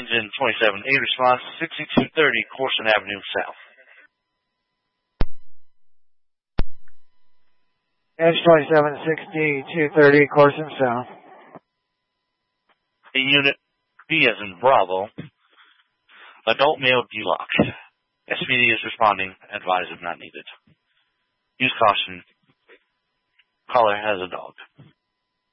engine 27, A response 6230 Corson Avenue South. Edge 27, 6230 Corson South. A unit B as in Bravo. Adult male delock. SPD is responding. Advise if not needed. Use caution. Caller has a dog.